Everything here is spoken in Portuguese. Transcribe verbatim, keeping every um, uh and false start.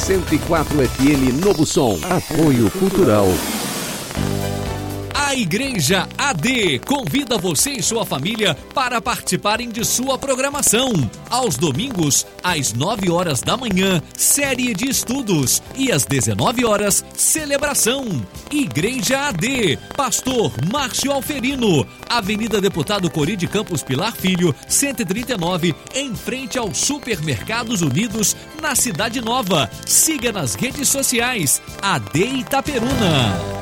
cento e quatro F M Novo Som. Apoio Cultural. A Igreja A D convida você e sua família para participarem de sua programação. Aos domingos, às nove horas da manhã, série de estudos e às dezenove horas, celebração. Igreja A D, Pastor Márcio Alferino, Avenida Deputado Cori de Campos Pilar Filho, cento e trinta e nove, em frente ao Supermercados Unidos, na Cidade Nova. Siga nas redes sociais, A D Itaperuna.